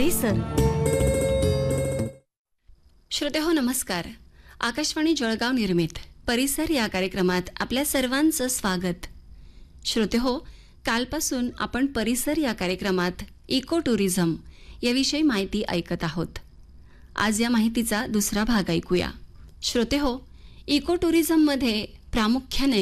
परिसर. श्रोतेहो नमस्कार. आकाशवाणी जळगाव निर्मित परिसर या कार्यक्रमात आपल्या सर्वांचं स्वागत. श्रोतेहो, कालपासून आपण परिसर या कार्यक्रमात इको टुरिझम याविषयी माहिती ऐकत आहोत. आज या माहितीचा दुसरा भाग ऐकूया. श्रोतेहो, इको टुरिझममध्ये प्रामुख्याने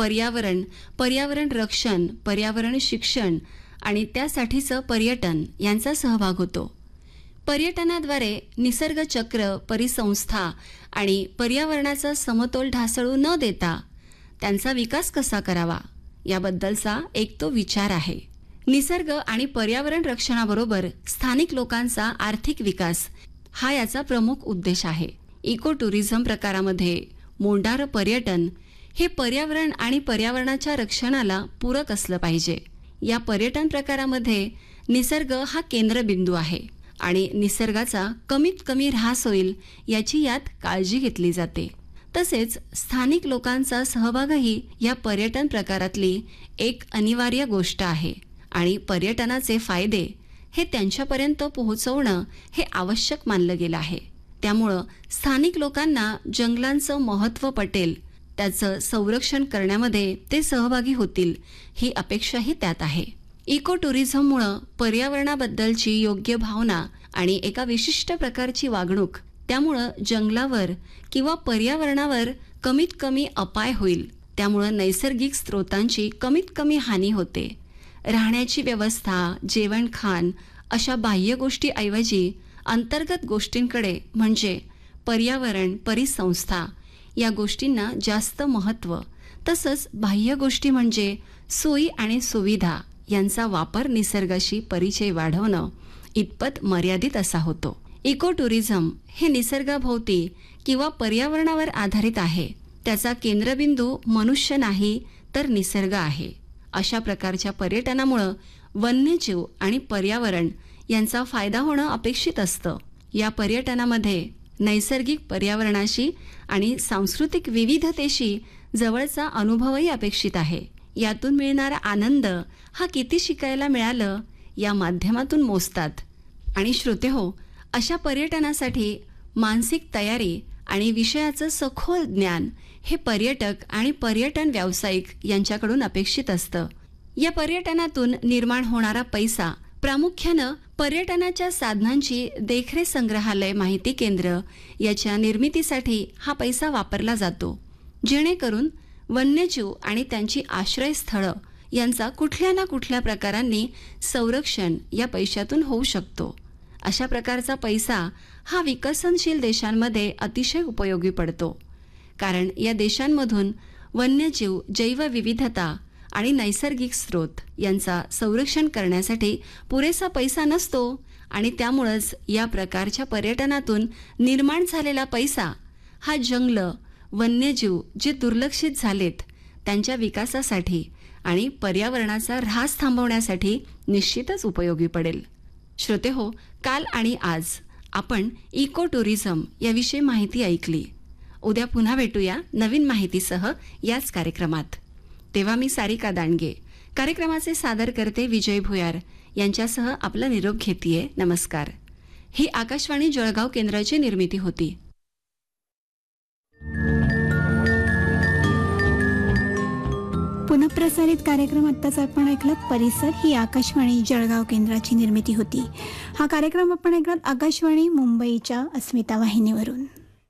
पर्यावरण रक्षण, पर्यावरण शिक्षण आणि त्यासाठीचं पर्यटन यांचा सहभाग होतो. पर्यटनाद्वारे निसर्ग चक्र, परिसंस्था आणि पर्यावरणाचा समतोल ढासळू न देता त्यांचा विकास कसा करावा याबद्दलचा एक तो विचार आहे. निसर्ग आणि पर्यावरण रक्षणाबरोबर स्थानिक लोकांचा आर्थिक विकास हा याचा प्रमुख उद्देश आहे. इको टुरिझम प्रकारामध्ये मोंडारं पर्यटन हे पर्यावरण आणि पर्यावरणाच्या रक्षणाला पूरक असलं पाहिजे. या पर्यटन प्रकारामध्ये निसर्ग हा केंद्रबिंदू आहे आणि निसर्गाचा कमीत कमी ऱ्हास होईल याची यात काळजी घेतली जाते. तसेच स्थानिक लोकांचा सहभागही या पर्यटन प्रकारातली एक अनिवार्य गोष्ट आहे आणि पर्यटनाचे फायदे हे त्यांच्यापर्यंत पोहोचवणं हे आवश्यक मानलं गेलं आहे. त्यामुळं स्थानिक लोकांना जंगलांचं महत्त्व पटेल, त्याचं संरक्षण करण्यामध्ये ते सहभागी होतील ही अपेक्षाही त्यात आहे. इको टुरिझममुळं पर्यावरणाबद्दलची योग्य भावना आणि एका विशिष्ट प्रकारची वागणूक, त्यामुळं जंगलावर किंवा पर्यावरणावर कमीत कमी अपाय होईल. त्यामुळं नैसर्गिक स्रोतांची कमीत कमी हानी होते. राहण्याची व्यवस्था, जेवणखाण अशा बाह्य गोष्टीऐवजी अंतर्गत गोष्टींकडे म्हणजे पर्यावरण, परिसंस्था या गोष्टींना जास्त महत्त्व, तसंच बाह्य गोष्टी म्हणजे सोयी आणि सुविधा यांचा वापर निसर्गाशी परिचय वाढवणं इतपत मर्यादित असा होतो. इको टुरिझम हे निसर्गाभोवती किंवा पर्यावरणावर आधारित आहे. त्याचा केंद्रबिंदू मनुष्य नाही तर निसर्ग आहे. अशा प्रकारच्या पर्यटनामुळं वन्यजीव आणि पर्यावरण यांचा फायदा होणं अपेक्षित असतं. या पर्यटनामध्ये नैसर्गिक पर्यावरणाशी आणि सांस्कृतिक विविधतेशी जवळचा अनुभवही अपेक्षित आहे. यातून मिळणारा आनंद हा किती शिकायला मिळालं या माध्यमातून मोजतात. आणि श्रोतेहो, अशा पर्यटनासाठी मानसिक तयारी आणि विषयाचं सखोल ज्ञान हे पर्यटक आणि पर्यटन व्यावसायिक यांच्याकडून अपेक्षित असतं. या पर्यटनातून निर्माण होणारा पैसा प्रामुख्यानं पर्यटनाच्या साधनांची देखरेख, संग्रहालय, माहिती केंद्र याच्या निर्मितीसाठी हा पैसा वापरला जातो, जेणेकरून वन्यजीव आणि त्यांची आश्रयस्थळं यांचा कुठल्या ना कुठल्या प्रकारांनी संरक्षण या पैशातून होऊ शकतो. अशा प्रकारचा पैसा हा विकसनशील देशांमध्ये अतिशय उपयोगी पडतो, कारण या देशांमधून वन्यजीव, जैवविविधता आणि नैसर्गिक स्रोत यांचा संरक्षण करण्यासाठी पुरेसा पैसा नसतो आणि त्यामुळंच या प्रकारच्या पर्यटनातून निर्माण झालेला पैसा हा जंगलं, वन्यजीव जे दुर्लक्षित झालेत त्यांच्या विकासासाठी आणि पर्यावरणाचा ऱ्हास थांबवण्यासाठी निश्चितच उपयोगी पडेल. श्रोतेहो, काल आणि आज आपण इको टुरिझम याविषयी माहिती ऐकली. उद्या पुन्हा भेटूया नवीन माहितीसह याच कार्यक्रमात. तेव्हा मी सारिका दांडगे, कार्यक्रमाचे सादर करते विजय भुयार यांच्यासह आपला निरोप घेतीये. नमस्कार. ही आकाशवाणी जळगाव केंद्राची निर्मिती होती. पुनःप्रसारित कार्यक्रम आत्ताच आपण ऐकलात. परिसर ही आकाशवाणी जळगाव केंद्राची निर्मिती होती. हा कार्यक्रम आपण ऐकलात आकाशवाणी मुंबईच्या अस्मिता वाहिनीवरून.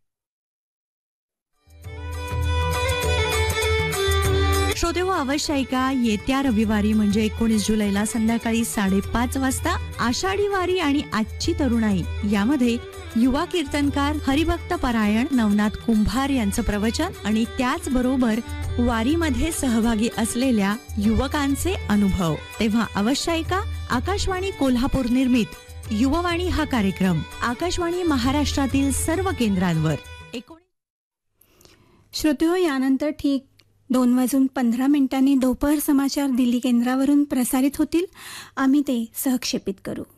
श्रोतेहो, अवश्य ऐका. येत्या रविवारी म्हणजे 19 जुलैला संध्याकाळी 5:30 वाजता आषाढी वारी आणि आजची तरुणाई यामध्ये युवा कीर्तनकार हरिभक्त परायण नवनाथ कुंभार यांचं प्रवचन आणि त्याचबरोबर वारीमध्ये सहभागी असलेल्या युवकांचे अनुभव. तेव्हा अवश्य ऐका. आकाशवाणी कोल्हापूर निर्मित युववाणी हा कार्यक्रम आकाशवाणी महाराष्ट्रातील सर्व केंद्रांवर. श्रोतेहो, यानंतर ठीक 2:15 दोपहर समाचार दिल्ली केंद्रावरून प्रसारित होतील. आम्ही ते सहक्षेपित करू.